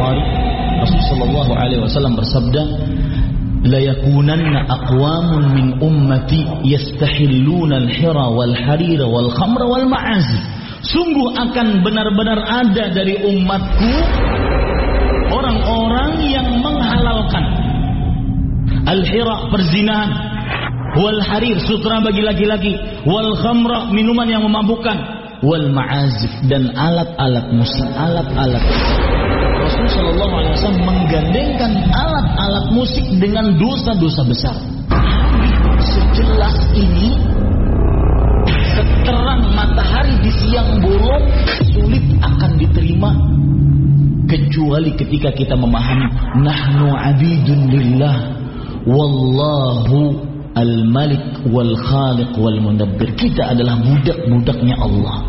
Bukhari, Rasulullah sallallahu alaihi wasallam bersabda, la yakunanna aqwamun min ummati yastahilluna al-hira wal harira wal khamra wal ma'azif. Sungguh akan benar-benar ada dari umatku orang-orang yang menghalalkan al-hira, perzinahan, wal harir, sutra bagi laki-laki, wal khamra, minuman yang memabukkan, wal ma'azif, dan alat-alat musik, alat-alat. Rasulullah sallallahu alaihi wasallam menggandengkan alat-alat musik dengan dosa-dosa besar. Sejelas ini, seterang matahari di siang bolong, sulit akan diterima kecuali ketika kita memahami nahnu abidun lillah wallahu al-malik wal khaliq wal mudabbir. Kita adalah budak-budaknya Allah.